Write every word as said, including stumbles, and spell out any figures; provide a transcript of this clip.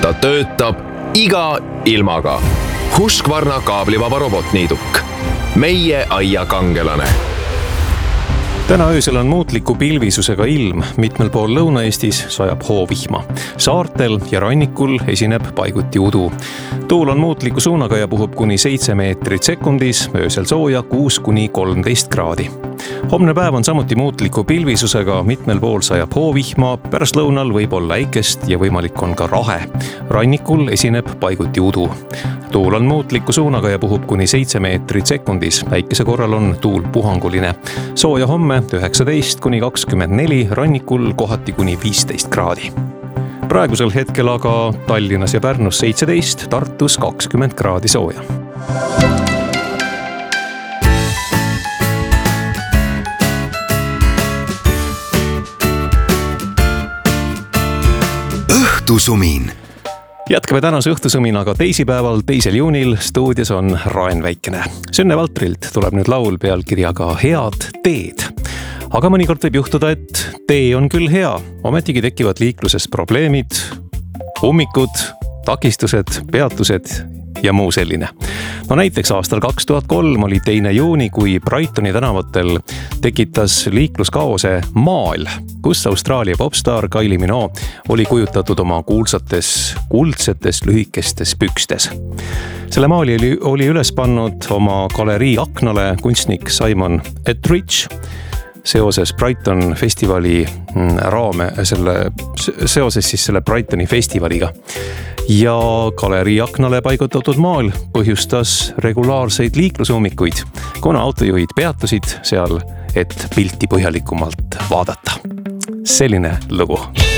ta töötab iga ilmaga. Husqvarna kaablivaba robotniiduk. Meie aia kangelane. Täna öösel on muutliku pilvisusega ilm, mitmel pool Lõuna-Eestis sajab hoovihma. Saartel ja rannikul esineb paiguti udu. Tuul on muutliku suunaga ja puhub kuni seitse meetrit sekundis, öösel sooja kuus kuni kolmteist kraadi. Homne päev on samuti muutliku pilvisusega, mitmel pool sajab hoovihma, pärastlõunal võib olla äikest ja võimalik on ka rahe. Rannikul esineb paiguti udu. Tuul on muutliku suunaga ja puhub kuni seitse meetrit sekundis, äikese korral on tuul puhanguline. Sooja homme üheksateist kuni kakskümmend neli, rannikul kohati kuni viisteist kraadi. Praegusel hetkel aga Tallinnas ja Pärnus seitseteist, Tartus kakskümmend kraadi sooja. Õhtusumin. Jätkame tänase õhtusuminaga teisipäeval, teisel juunil. Stuudios on Raen Väikene. Sünne Valtrilt tuleb nüüd laul pealkirjaga Head teed. Aga mõnikord võib juhtuda, et tee on küll hea. Ometigi tekivad liikluses probleemid, ummikud, takistused, peatused ja muu selline. No näiteks aastal kaks tuhat kolm oli teine juuni, kui Brightoni tänavatel tekitas liikluskaose maal, kus Austraalia popstar Kylie Minogue oli kujutatud oma kuulsates kuldsetes lühikestes pükstes. Selle maali oli, oli üles pannud oma galerii aknale kunstnik Simon Ettridge seoses Brighton festivali raame, selle, seoses siis selle Brightoni festivaliga. Ja galerii aknale paigutatud maal põhjustas regulaarseid liiklusummikuid, kuna autojuhid peatusid seal, et pilti põhjalikumalt vaadata. Selline lugu.